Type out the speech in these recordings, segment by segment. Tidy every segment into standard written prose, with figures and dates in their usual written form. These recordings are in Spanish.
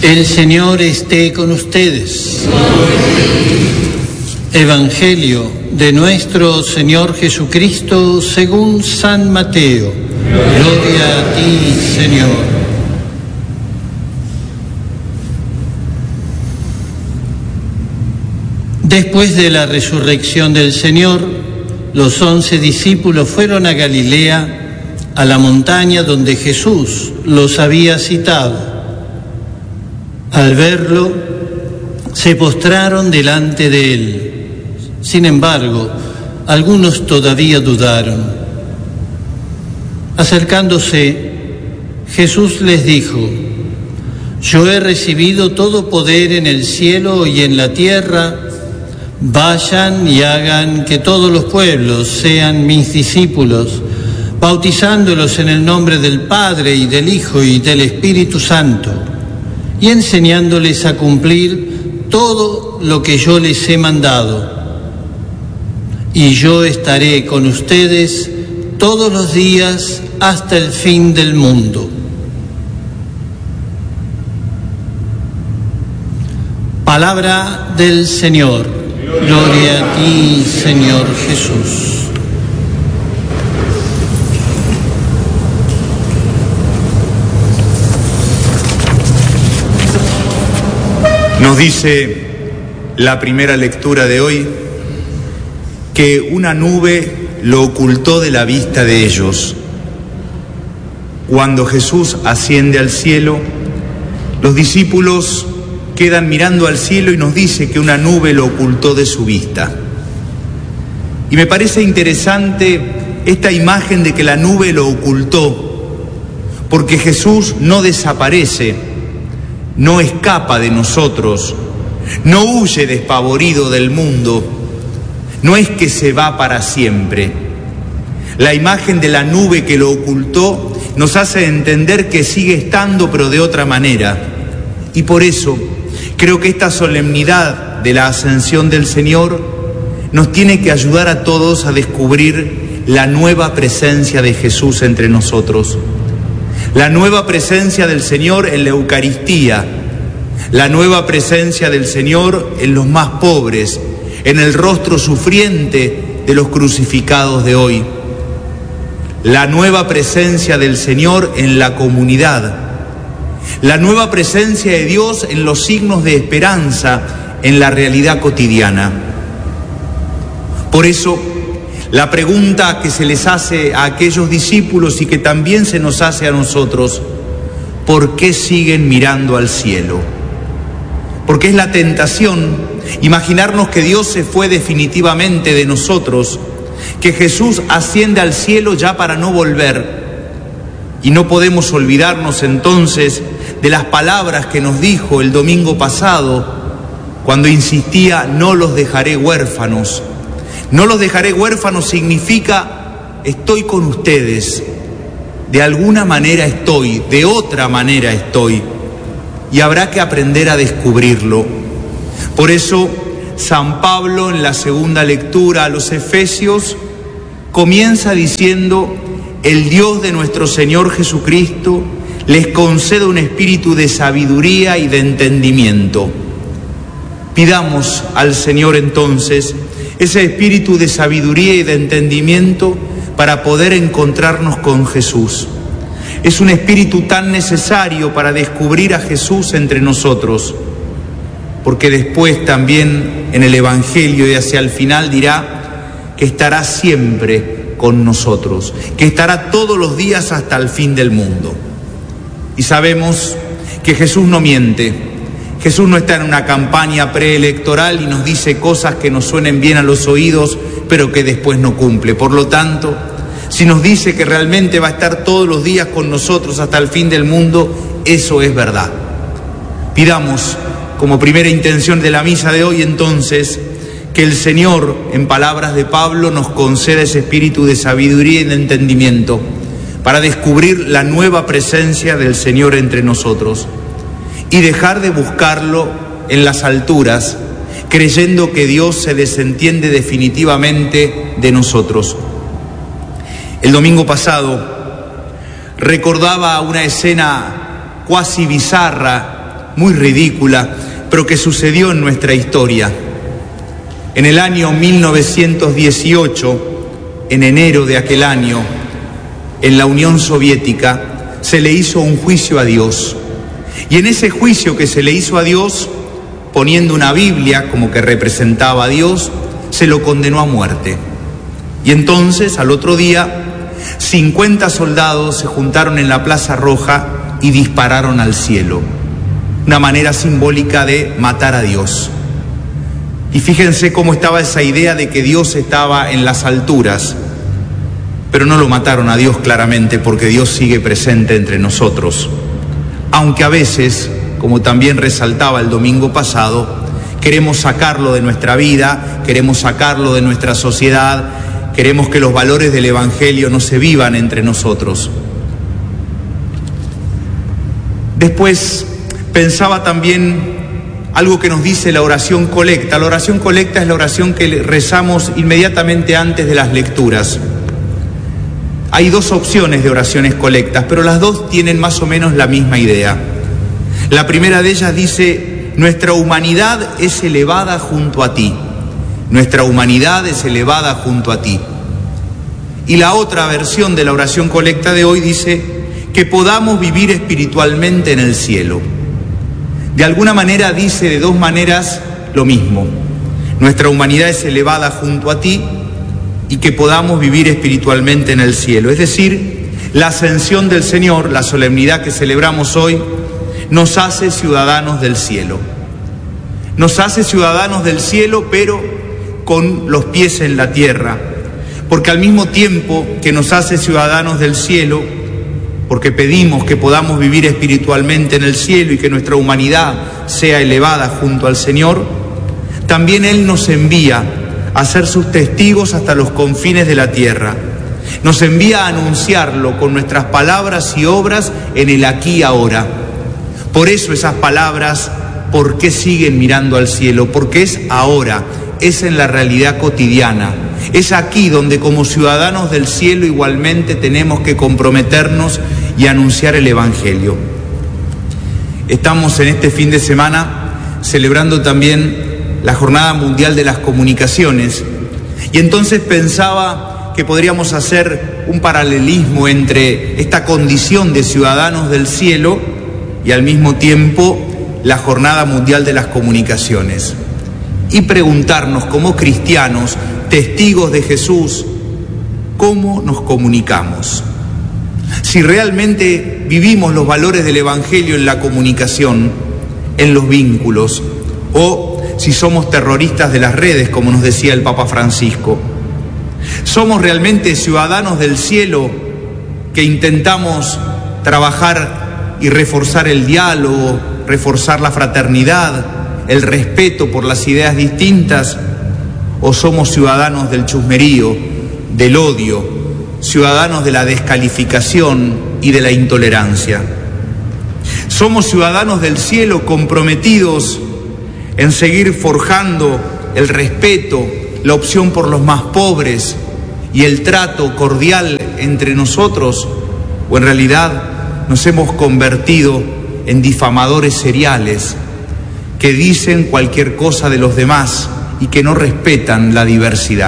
El Señor esté con ustedes. Evangelio de nuestro Señor Jesucristo según San Mateo. Gloria a ti, Señor. Después de la resurrección del Señor, los 11 discípulos fueron a Galilea, a la montaña donde Jesús los había citado. Al verlo, se postraron delante de él. Sin embargo, algunos todavía dudaron. Acercándose, Jesús les dijo: Yo he recibido todo poder en el cielo y en la tierra. Vayan y hagan que todos los pueblos sean mis discípulos, bautizándolos en el nombre del Padre y del Hijo y del Espíritu Santo, y enseñándoles a cumplir todo lo que yo les he mandado. Y yo estaré con ustedes todos los días hasta el fin del mundo. Palabra del Señor. Gloria a ti, Señor Jesús. Nos dice la primera lectura de hoy que una nube lo ocultó de la vista de ellos. Cuando Jesús asciende al cielo, los discípulos quedan mirando al cielo y nos dice que una nube lo ocultó de su vista. Y me parece interesante esta imagen de que la nube lo ocultó, porque Jesús no desaparece, no escapa de nosotros, no huye despavorido del mundo, no es que se va para siempre. La imagen de la nube que lo ocultó nos hace entender que sigue estando, pero de otra manera. Y por eso creo que esta solemnidad de la ascensión del Señor nos tiene que ayudar a todos a descubrir la nueva presencia de Jesús entre nosotros. La nueva presencia del Señor en la Eucaristía, la nueva presencia del Señor en los más pobres, en el rostro sufriente de los crucificados de hoy. La nueva presencia del Señor en la comunidad. La nueva presencia de Dios en los signos de esperanza en la realidad cotidiana. Por eso, la pregunta que se les hace a aquellos discípulos y que también se nos hace a nosotros: ¿por qué siguen mirando al cielo? Porque es la tentación imaginarnos que Dios se fue definitivamente de nosotros, que Jesús asciende al cielo ya para no volver. Y no podemos olvidarnos entonces de las palabras que nos dijo el domingo pasado, cuando insistía: no los dejaré huérfanos. No los dejaré huérfanos significa: estoy con ustedes. De alguna manera estoy, de otra manera estoy. Y habrá que aprender a descubrirlo. Por eso, San Pablo, en la segunda lectura a los Efesios, comienza diciendo: el Dios de nuestro Señor Jesucristo les conceda un espíritu de sabiduría y de entendimiento. Pidamos al Señor entonces ese espíritu de sabiduría y de entendimiento para poder encontrarnos con Jesús. Es un espíritu tan necesario para descubrir a Jesús entre nosotros, porque después también en el Evangelio y hacia el final dirá que estará siempre con nosotros, que estará todos los días hasta el fin del mundo. Y sabemos que Jesús no miente. Jesús no está en una campaña preelectoral y nos dice cosas que nos suenen bien a los oídos, pero que después no cumple. Por lo tanto, si nos dice que realmente va a estar todos los días con nosotros hasta el fin del mundo, eso es verdad. Pidamos, como primera intención de la misa de hoy entonces, que el Señor, en palabras de Pablo, nos conceda ese espíritu de sabiduría y de entendimiento para descubrir la nueva presencia del Señor entre nosotros y dejar de buscarlo en las alturas, creyendo que Dios se desentiende definitivamente de nosotros. El domingo pasado recordaba una escena cuasi bizarra muy ridícula, pero que sucedió en nuestra historia. En el año 1918, en enero de aquel año, en la Unión Soviética, se le hizo un juicio a Dios. Y en ese juicio que se le hizo a Dios, poniendo una Biblia como que representaba a Dios, se lo condenó a muerte. Y entonces, al otro día, 50 soldados se juntaron en la Plaza Roja y dispararon al cielo. Una manera simbólica de matar a Dios. Y fíjense cómo estaba esa idea de que Dios estaba en las alturas. Pero no lo mataron a Dios claramente, porque Dios sigue presente entre nosotros. Aunque a veces, como también resaltaba el domingo pasado, queremos sacarlo de nuestra vida, queremos sacarlo de nuestra sociedad, queremos que los valores del Evangelio no se vivan entre nosotros. Después pensaba también algo que nos dice la oración colecta. La oración colecta es la oración que rezamos inmediatamente antes de las lecturas. Hay dos opciones de oraciones colectas, pero las dos tienen más o menos la misma idea. La primera de ellas dice: nuestra humanidad es elevada junto a ti. Nuestra humanidad es elevada junto a ti. Y la otra versión de la oración colecta de hoy dice: que podamos vivir espiritualmente en el cielo. De alguna manera dice de dos maneras lo mismo. Nuestra humanidad es elevada junto a ti y que podamos vivir espiritualmente en el cielo. Es decir, la ascensión del Señor, la solemnidad que celebramos hoy, nos hace ciudadanos del cielo. Nos hace ciudadanos del cielo, pero con los pies en la tierra. Porque al mismo tiempo que nos hace ciudadanos del cielo, porque pedimos que podamos vivir espiritualmente en el cielo y que nuestra humanidad sea elevada junto al Señor, también Él nos envía a ser sus testigos hasta los confines de la tierra. Nos envía a anunciarlo con nuestras palabras y obras en el aquí y ahora. Por eso esas palabras, ¿por qué siguen mirando al cielo? Porque es ahora, es en la realidad cotidiana. Es aquí donde como ciudadanos del cielo igualmente tenemos que comprometernos y anunciar el Evangelio. Estamos en este fin de semana celebrando también la Jornada Mundial de las Comunicaciones y entonces pensaba que podríamos hacer un paralelismo entre esta condición de ciudadanos del cielo y al mismo tiempo la Jornada Mundial de las Comunicaciones y preguntarnos como cristianos, testigos de Jesús, ¿cómo nos comunicamos? Si realmente vivimos los valores del Evangelio en la comunicación, en los vínculos, o si somos terroristas de las redes, como nos decía el Papa Francisco. ¿Somos realmente ciudadanos del cielo que intentamos trabajar y reforzar el diálogo, reforzar la fraternidad, el respeto por las ideas distintas? ¿O somos ciudadanos del chusmerío, del odio, ciudadanos de la descalificación y de la intolerancia? Somos ciudadanos del cielo comprometidos en seguir forjando el respeto, la opción por los más pobres y el trato cordial entre nosotros, o en realidad nos hemos convertido en difamadores seriales que dicen cualquier cosa de los demás y que no respetan la diversidad.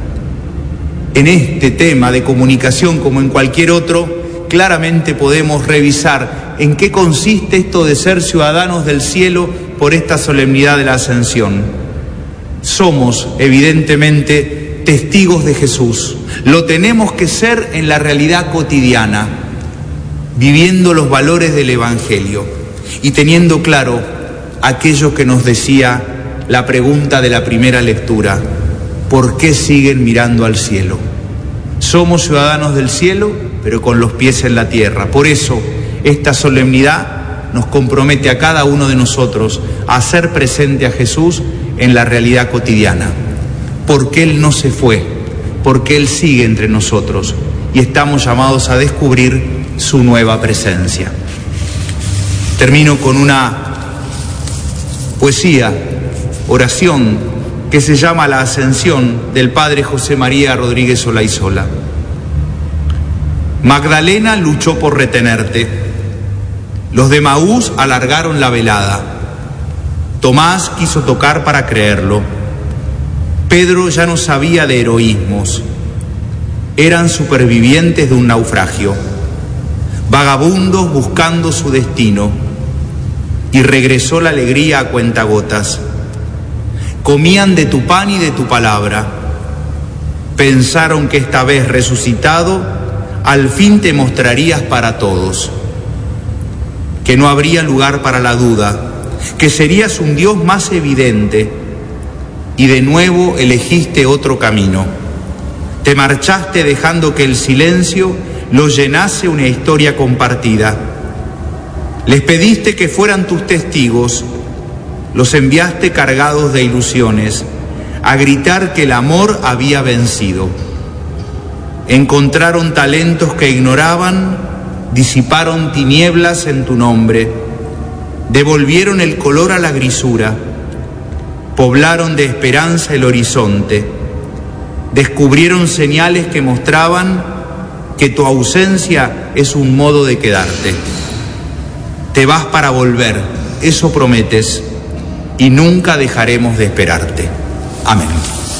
En este tema de comunicación, como en cualquier otro, claramente podemos revisar en qué consiste esto de ser ciudadanos del cielo por esta solemnidad de la Ascensión. Somos, evidentemente, testigos de Jesús. Lo tenemos que ser en la realidad cotidiana, viviendo los valores del Evangelio y teniendo claro aquello que nos decía la pregunta de la primera lectura: ¿por qué siguen mirando al cielo? Somos ciudadanos del cielo, pero con los pies en la tierra. Por eso, esta solemnidad nos compromete a cada uno de nosotros a hacer presente a Jesús en la realidad cotidiana. Porque Él no se fue, porque Él sigue entre nosotros y estamos llamados a descubrir su nueva presencia. Termino con una poesía, oración, que se llama La Ascensión, del padre José María Rodríguez Olaizola. Magdalena luchó por retenerte, Los de Emaús alargaron la velada. Tomás quiso tocar para creerlo. Pedro ya no sabía de heroísmos. Eran supervivientes de un naufragio, vagabundos buscando su destino. Y regresó la alegría a cuentagotas. Comían de tu pan y de tu palabra. Pensaron que esta vez resucitado, al fin te mostrarías para todos. Que no habría lugar para la duda, que serías un Dios más evidente. Y de nuevo elegiste otro camino. Te marchaste dejando que el silencio lo llenase una historia compartida. Les pediste que fueran tus testigos, los enviaste cargados de ilusiones, a gritar que el amor había vencido. Encontraron talentos que ignoraban, disiparon tinieblas en tu nombre, devolvieron el color a la grisura, poblaron de esperanza el horizonte, descubrieron señales que mostraban que tu ausencia es un modo de quedarte. Te vas para volver, eso prometes, y nunca dejaremos de esperarte. Amén.